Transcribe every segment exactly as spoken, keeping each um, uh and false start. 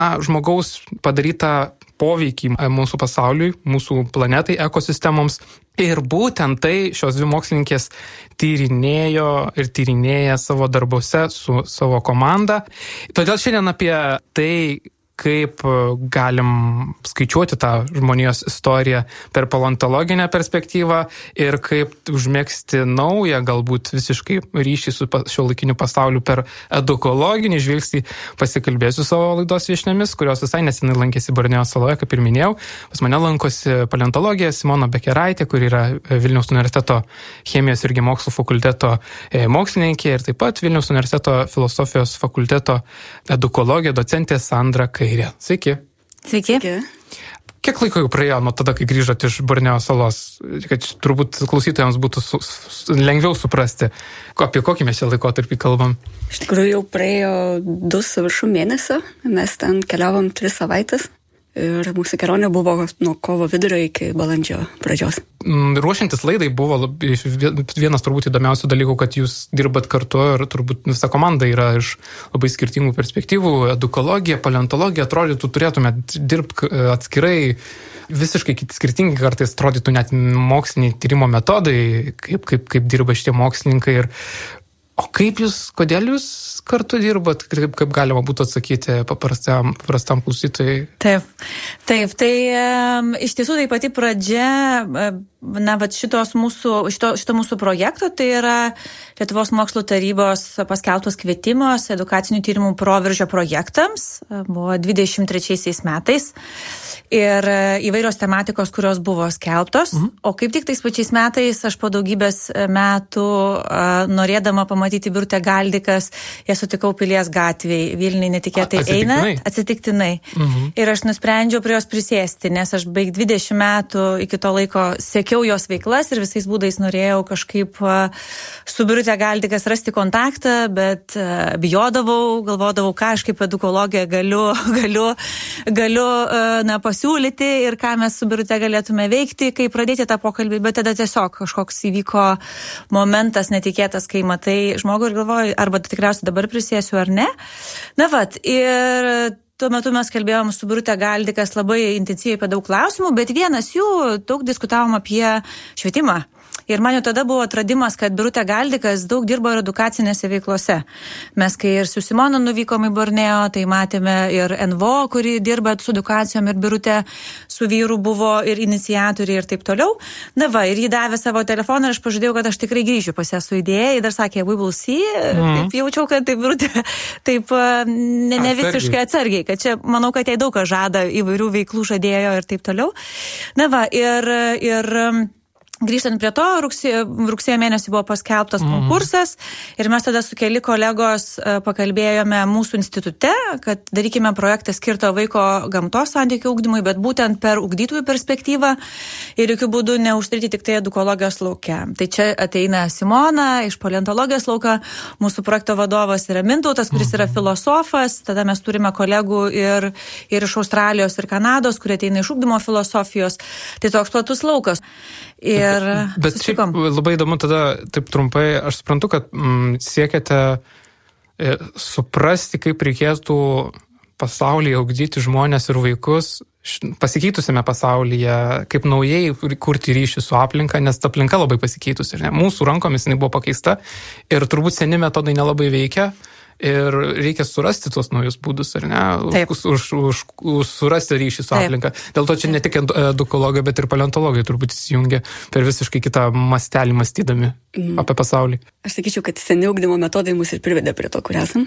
a, žmogaus padarytą poveikį mūsų pasauliui, mūsų planetai, ekosistemoms. Ir būtent tai šios dvi mokslininkės tyrinėjo ir tyrinėja savo darbuose su savo komanda. Todėl šiandien apie tai, kaip galim skaičiuoti tą žmonijos istoriją per paleontologinę perspektyvą ir kaip užmegzti naują, galbūt visiškai ryšį su šiuolaikiniu pasauliu per edukologinį žvilgsnį, pasikalbėsiu savo laidos viešnėmis, kurios visai nesenai lankėsi Borneo saloje, kaip ir minėjau. Pas mane lankosi paleontologė Simona Bekeraitė, kur yra Vilniaus universiteto chemijos ir geomokslų fakulteto mokslininkė ir taip pat Vilniaus universiteto filosofijos fakulteto edukologė, docentė Sandra Kairė. Sveiki. Sveiki. Kiek laiko jau praėjo nuo tada, kai grįžot iš Borneo salos, kad turbūt klausytojams būtų su, su, lengviau suprasti, apie kokį mes čia laikotarpį kalbam? Iš tikrųjų jau praėjo du su viršum mėnesio, mes ten keliavom tris savaitės. Ir mūsų kelionė buvo nuo kovo vidurio iki balandžio pradžios. Ruošiantis laidai buvo vienas turbūt įdomiausių dalykų, kad jūs dirbat kartu ir turbūt visa komanda yra iš labai skirtingų perspektyvų. Edukologija, paleontologija, atrodytų, turėtumėt dirbti atskirai, visiškai skirtingi kartais atrodytų net moksliniai tyrimo metodai, kaip, kaip, kaip dirba šitie mokslininkai. Ir o kaip jūs, kodėl jūs kartu dirbat, kaip, kaip galima būtų atsakyti paprastam, paprastam klausytojai? Taip, taip, tai um, iš tiesų tai pati pradžia, na, vat šitos mūsų, šito, šito mūsų projekto, tai yra Lietuvos mokslo tarybos paskelbtos kvietimas edukacinių tyrimų proveržio projektams, buvo dvidešimt trečiaisiais metais. Ir įvairios tematikos, kurios buvo skelbtos. Mhm. O kaip tik tais pačiais metais aš po daugybės metų a, norėdama pamatyti Birutę Galdikas, ją sutikau Pilies gatvėje, Vilniuje netikėtai atsitiktinai. einant. Atsitiktinai. Mhm. Ir aš nusprendžiau prie jos prisėsti, nes aš beveik dvidešimt metų iki to laiko sekiau jos veiklas ir visais būdais norėjau kažkaip a, su Birute Galdikas rasti kontaktą, bet a, bijodavau, galvodavau, ką aš kaip edukologė galiu, galiu, galiu a, na, pasiūlyti siūlyti ir ką mes su Birute galėtume veikti, kaip pradėti tą pokalbį, bet tada tiesiog kažkoks įvyko momentas netikėtas, kai matai žmogų ir galvoji, arba tikriausiai dabar prisėsiu ar ne. Na vat, ir tuo metu mes kalbėjom su Birute Galdikas labai intensyviai apie daug klausimų, bet vienas jų daug diskutavom apie švietimą. Ir man jau tada buvo atradimas, kad Birutė Galdikas daug dirbo ir edukacinėse veiklose. Mes, kai ir su Simona nuvykom į Borneo, tai matėme ir N V O, kuri dirba su edukacijom, ir Birutė su vyru buvo ir iniciatoriai ir taip toliau. Na va, ir jį davė savo telefoną ir aš pažadėjau, kad aš tikrai grįšiu pas ją su idėja. Ir dar sakė, we will see. Mhm. Taip jaučiau, kad taip Birutė taip ne, ne visiškai atsargiai, kad čia, manau, kad jai daug ką žada, įvairių veiklų žadėjo ir taip toliau. Na va, ir... ir grįžtant prie to, rugsėjo, rugsėjo mėnesį buvo paskelbtas mm-hmm. konkursas ir mes tada su keli kolegos pakalbėjome mūsų institute, kad darykime projektą skirtą vaiko gamtos santykių ugdymui, bet būtent per ugdytojų perspektyvą ir jokių būdų neužstriti tik tai edukologijos lauke. Tai čia ateina Simona iš paleontologijos lauka, mūsų projekto vadovas yra Mintautas, kuris yra filosofas, tada mes turime kolegų ir, ir iš Australijos ir Kanados, kurie ateina iš ugdymo filosofijos. Tai toks platus laukas. Ir Bet šiaip labai įdomu tada, taip trumpai, aš suprantu, kad mm, siekiate e, suprasti, kaip reikėtų pasaulyje ugdyti žmonės ir vaikus, pasikeitusiame pasaulyje, kaip naujai kurti ryšį su aplinka, nes ta aplinka labai pasikeitusi. Ir ne? Mūsų rankomis jinai buvo pakeista ir turbūt seni metodai nelabai veikia. Ir reikia surasti tuos naujus būdus, ar ne? Už, už, už, už surasti ryšį su aplinka. Dėl to čia ne tik edukologai, bet ir paleontologai turbūt įsijungia per visiškai kitą mastelį mąstydami mm. apie pasaulį. Aš sakyčiau, kad seni ugdymo metodai mus ir privedė prie to, kur esam.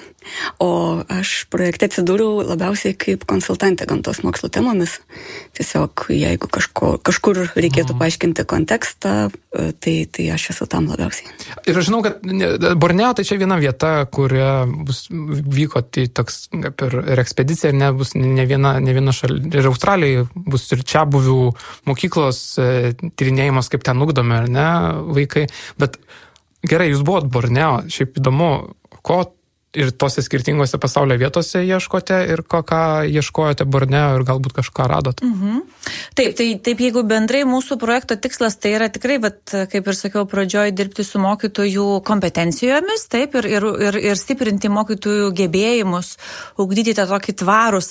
O aš projekte atsidūriau labiausiai kaip konsultantė gamtos mokslo temomis. Tiesiog, jeigu kažko, kažkur reikėtų mm. paaiškinti kontekstą, tai, tai aš esu tam labiausiai. Ir aš žinau, kad Borneo tai čia viena vieta, kur bus vyko tai toks per ir ekspedicija, ir nebus ne viena, ne viena šalia. Ir Australijoje bus ir čia buvių mokyklos tyrinėjimas, kaip ten ugdomi, ar ne, vaikai. Bet gerai, jūs buvot Borneo, šiaip įdomu, ko ir tose skirtingose pasaulio vietose ieškote ir ko, ką ieškojote Borneo ir galbūt kažką radot. Mhm. Taip, tai taip, jeigu bendrai mūsų projekto tikslas tai yra tikrai, bet, kaip ir sakiau pradžioj, dirbti su mokytojų kompetencijomis, taip, ir, ir, ir, ir stiprinti mokytojų gebėjimus, ugdyti tą tokį tvarų